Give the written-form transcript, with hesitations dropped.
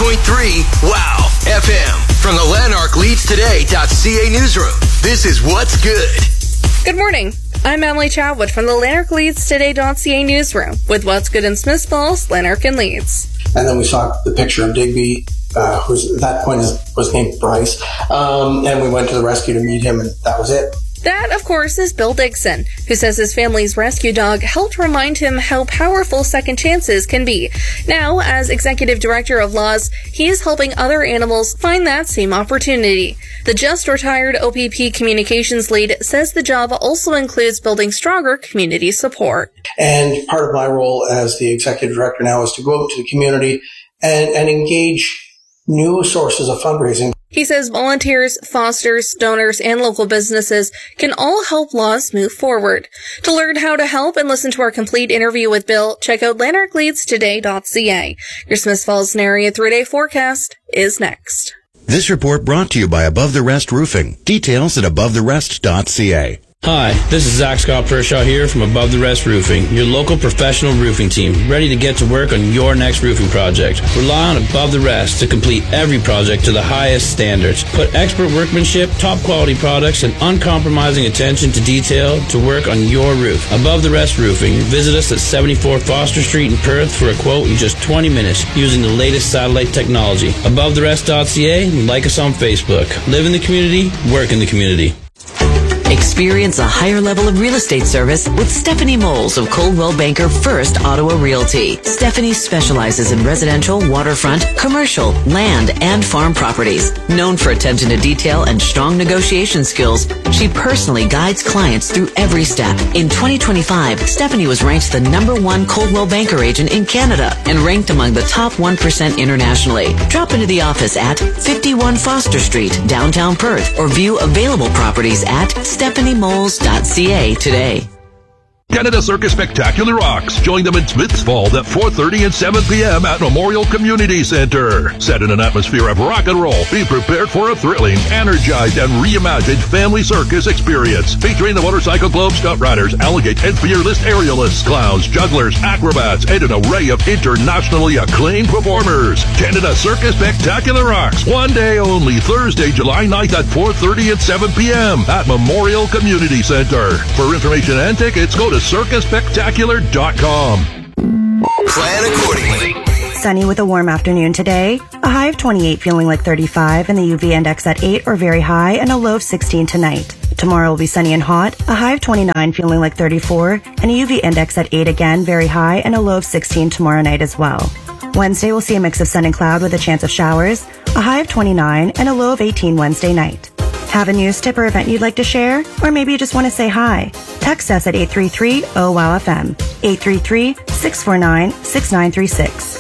Wow FM. From the LanarkLeadsToday.ca newsroom, this is What's Good. Good morning. I'm Emily Chatwood from the LanarkLeadsToday.ca newsroom with What's Good in Smiths Falls, Lanark, and Leeds. And then we saw the picture of Digby, who at that point was named Bryce, and we went to the rescue to meet him, and that was it. That, of course, is Bill Dixon, who says his family's rescue dog helped remind him how powerful second chances can be. Now, as Executive Director of Laws, he is helping other animals find that same opportunity. The just-retired OPP communications lead says the job also includes building stronger community support. And part of my role as the Executive Director now is to go out to the community and engage new sources of fundraising. He says volunteers, fosters, donors, and local businesses can all help Laws move forward. To learn how to help and listen to our complete interview with Bill, check out LanarkLeadsToday.ca. Your Smiths Falls and area 3-day forecast is next. This report brought to you by Above the Rest Roofing. Details at AboveTheRest.ca. Hi, this is Zach Scott Pershaw here from Above the Rest Roofing, your local professional roofing team, ready to get to work on your next roofing project. Rely on Above the Rest to complete every project to the highest standards. Put expert workmanship, top quality products, and uncompromising attention to detail to work on your roof. Above the Rest Roofing. Visit us at 74 Foster Street in Perth for a quote in just 20 minutes using the latest satellite technology. AboveTheRest.ca and like us on Facebook. Live in the community, work in the community. Experience a higher level of real estate service with Stephanie Moles of Coldwell Banker First Ottawa Realty. Stephanie specializes in residential, waterfront, commercial, land, and farm properties. Known for attention to detail and strong negotiation skills, she personally guides clients through every step. In 2025, Stephanie was ranked the #1 Coldwell Banker agent in Canada and ranked among the top 1% internationally. Drop into the office at 51 Foster Street, downtown Perth, or view available properties at StephanieMoles.ca today. Canada Circus Spectacular Rocks. Join them in Smiths Falls at 4:30 and 7 p.m. at Memorial Community Center. Set in an atmosphere of rock and roll, be prepared for a thrilling, energized, and reimagined family circus experience. Featuring the Motorcycle Club, Stunt Riders, Alligator and Fearless Aerialists, Clowns, Jugglers, Acrobats, and an array of internationally acclaimed performers. Canada Circus Spectacular Rocks. One day only, Thursday, July 9th at 4:30 and 7 p.m. at Memorial Community Center. For information and tickets, go to circuspectacular.com. Plan accordingly. Sunny with a warm afternoon today. A high of 28 feeling like 35 and the UV index at 8 or very high and a low of 16 tonight. Tomorrow will be sunny and hot. A high of 29 feeling like 34 and a UV index at 8 again, very high and a low of 16 tomorrow night as well. Wednesday we'll see a mix of sun and cloud with a chance of showers. A high of 29 and a low of 18 Wednesday night. Have a news tip or event you'd like to share? Or maybe you just want to say hi? Text us at 833-OWOW-FM, 833-649-6936.